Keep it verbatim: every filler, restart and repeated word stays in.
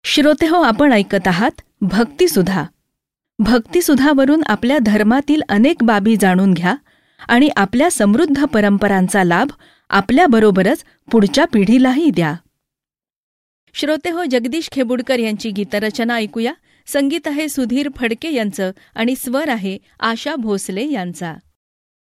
श्रोतेहो, आपण ऐकत आहात भक्तिसुधा. भक्तिसुधावरून आपल्या धर्मातील अनेक बाबी जाणून घ्या आणि आपल्या समृद्ध परंपरांचा लाभ आपल्याबरोबरच पुढच्या पिढीलाही द्या. श्रोतेहो, जगदीश खेबुडकर यांची गीतरचना ऐकूया. संगीत आहे सुधीर फडके यांचं आणि स्वर आहे आशा भोसले यांचा.